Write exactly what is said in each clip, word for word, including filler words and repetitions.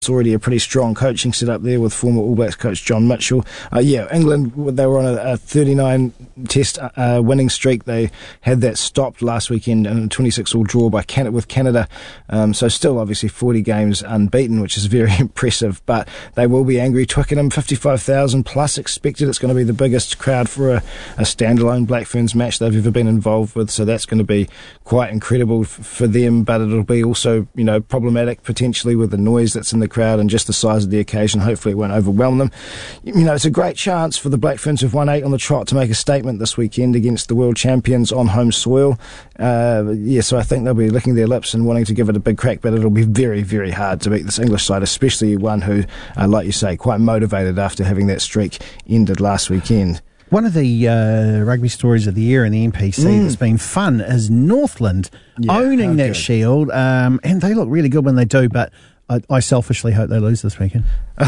already a pretty strong coaching setup there with former All Blacks coach John Mitchell. Uh, yeah, England, they were on a, a thirty-nine test uh, winning streak. They had that stopped last weekend in a twenty-six all draw by Canada, with Canada. Um, so still obviously forty games unbeaten, which is very impressive. But they will be angry. Twickenham, fifty-five thousand plus expected. It's going to be the biggest crowd for a, a standalone Black Ferns match they've ever been involved with. So that's going to be quite incredible f- for them. But it'll be also, you know, problematic potentially with the noise that's in the crowd and just the size of the occasion. Hopefully it won't overwhelm them. You know, it's a great chance for the Black Ferns who've won eight on the trot to make a statement this weekend against the world champions on home soil. Uh, yeah, so I think they'll be licking their lips and wanting to give it a big crack, but it'll be very, very hard to beat this English side, especially one who, uh, like you say, quite motivated after having that streak ended last weekend. One of the uh, rugby stories of the year in the N P C mm. that's been fun is Northland yeah, owning that good. shield, um, and they look really good when they do, but I, I selfishly hope they lose this weekend.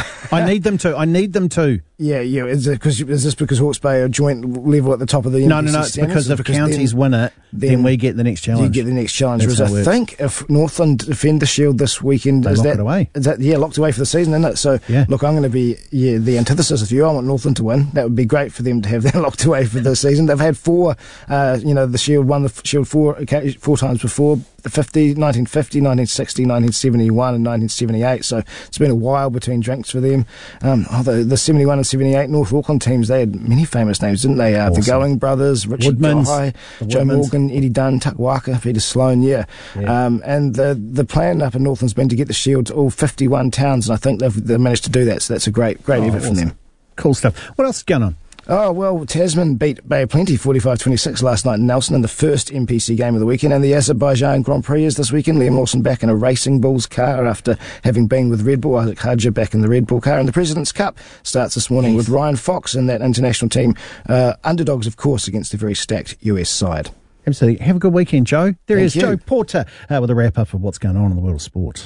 I need them to. I need them to. Yeah, yeah. Is, it cause, is this because Hawke's Bay are joint level at the top of the N P C No, no, no. It's because if because counties then, win it, then, then we get the next challenge. You get the next challenge. That's Whereas I think if Northland defend the shield this weekend, they is lock that, it away. Is that yeah locked away for the season, isn't it? So yeah. look, I'm going to be yeah the antithesis of you. I want Northland to win. That would be great for them to have that locked away for the season. They've had four. Uh, you know, the shield won the shield four four times before. The fifty, nineteen fifty, nineteen sixty, nineteen seventy-one and nineteen seventy-eight. So it's been a while between drinks for them. Um, oh, the, the seventy-one and seventy-eight North Auckland teams, they had many famous names, didn't they? Uh, awesome. The Going Brothers, Richard Guy, Joe Woodmans. Morgan, Eddie Dunn, Tuck Waka, Peter Sloan, yeah. yeah. Um, and the the plan up in Northland's been to get the shield to all fifty-one towns, and I think they've, they've managed to do that, so that's a great great oh, effort awesome. from them. Cool stuff. What else is going on? Oh, well, Tasman beat Bay of Plenty forty-five twenty-six last night in Nelson in the first N P C game of the weekend, and the Azerbaijan Grand Prix is this weekend. Liam Lawson back in a Racing Bulls car after having been with Red Bull. Isaac Hadja back in the Red Bull car. And the President's Cup starts this morning yes. with Ryan Fox and that international team. Uh, underdogs, of course, against a very stacked U S side. Absolutely. Have a good weekend, Joe. There Thank is you. Joe Porter uh, with a wrap-up of what's going on in the world of sport.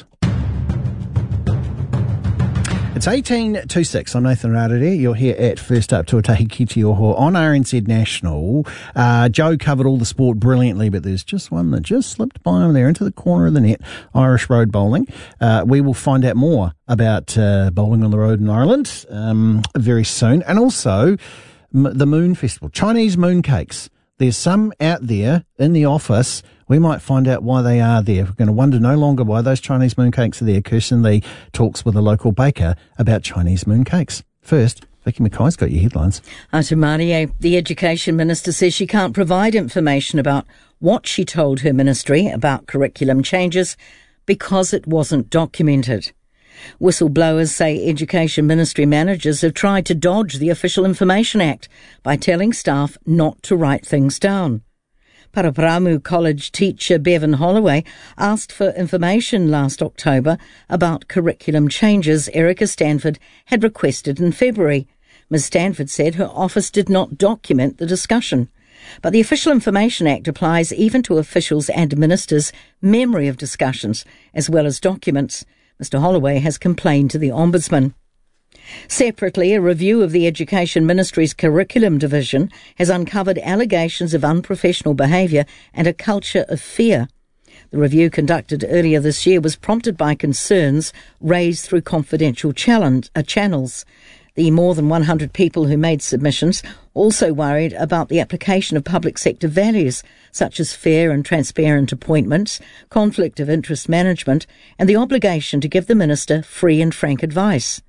It's eighteen to six. I'm Nathan Rarere. You're here at First Up Tuatahi Ki Te Oho on R N Z National. Uh, Joe covered all the sport brilliantly, but there's just one that just slipped by him there into the corner of the net, Irish road bowling. Uh, we will find out more about uh, bowling on the road in Ireland um, very soon. And also m- the Moon Festival, Chinese moon cakes. There's some out there in the office. We might find out why they are there. We're going to wonder no longer why those Chinese mooncakes are there. Kirsten Lee talks with a local baker about Chinese mooncakes. First, Vicky Mackay's got your headlines. Ata Marie, the Education Minister, says she can't provide information about what she told her ministry about curriculum changes because it wasn't documented. Whistleblowers say Education Ministry managers have tried to dodge the Official Information Act by telling staff not to write things down. Paraparaumu College teacher Bevan Holloway asked for information last October about curriculum changes Erica Stanford had requested in February. Miz Stanford said her office did not document the discussion. But the Official Information Act applies even to officials and ministers' memory of discussions as well as documents. Mister Holloway has complained to the Ombudsman. Separately, a review of the Education Ministry's Curriculum Division has uncovered allegations of unprofessional behaviour and a culture of fear. The review conducted earlier this year was prompted by concerns raised through confidential challenge, uh, channels. The more than one hundred people who made submissions also worried about the application of public sector values such as fair and transparent appointments, conflict of interest management, and the obligation to give the minister free and frank advice.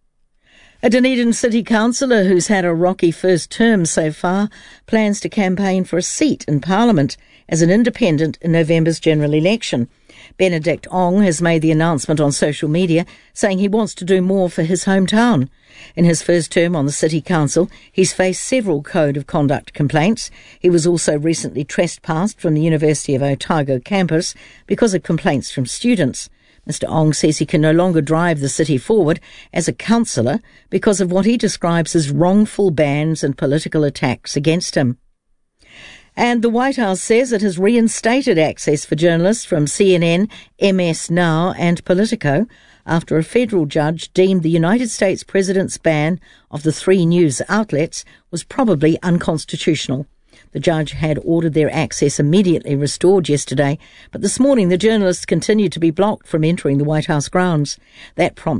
A Dunedin City Councillor who's had a rocky first term so far plans to campaign for a seat in Parliament as an independent in November's general election. Benedict Ong has made the announcement on social media, saying he wants to do more for his hometown. In his first term on the City Council, he's faced several code of conduct complaints. He was also recently trespassed from the University of Otago campus because of complaints from students. Mister Ong says he can no longer drive the city forward as a councillor because of what he describes as wrongful bans and political attacks against him. And the White House says it has reinstated access for journalists from C N N, M S Now and Politico after a federal judge deemed the United States President's ban of the three news outlets was probably unconstitutional. The judge had ordered their access immediately restored yesterday, but this morning the journalists continued to be blocked from entering the White House grounds. That prompted